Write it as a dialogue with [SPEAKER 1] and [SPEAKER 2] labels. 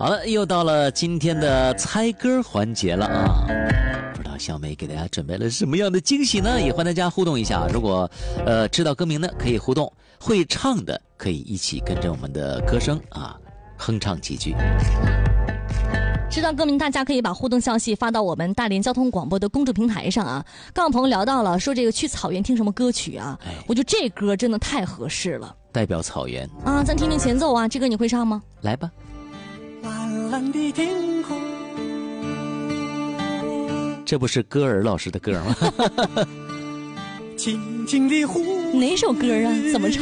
[SPEAKER 1] 好了，又到了今天的猜歌环节了啊！不知道小美给大家准备了什么样的惊喜呢？也欢迎大家互动一下。如果知道歌名呢，可以互动；会唱的可以一起跟着我们的歌声啊哼唱几句。
[SPEAKER 2] 知道歌名，大家可以把互动消息发到我们大连交通广播的公众平台上啊。刚有朋友聊到了，说这个去草原听什么歌曲啊？我觉得这歌真的太合适了，
[SPEAKER 1] 代表草原
[SPEAKER 2] 啊！咱听听前奏啊，这歌你会唱吗？
[SPEAKER 1] 来吧。
[SPEAKER 3] 蓝蓝的天空，
[SPEAKER 1] 这不是歌儿老师的歌吗？
[SPEAKER 3] 静静的湖，
[SPEAKER 2] 哪首歌啊？怎么唱？